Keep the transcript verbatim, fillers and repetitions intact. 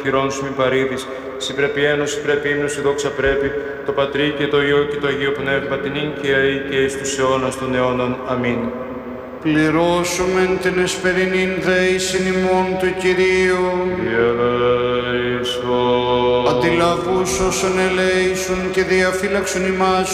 χειρών σου μη παρήδεις. Συ πρέπει ένωση, πρέπει ύμνος, σου δόξα πρέπει, το Πατρί και το Υιό και το Αγίο Πνεύμα, την ίν και αεί και εις τους αιώνας των αιώνων. Αμήν. Πληρώσομεν την εσπερινήν δέησιν ημών του Κυρίου. Διελέησον. Αντιλαβούς όσων ελέησον και διαφύλαξον ημάς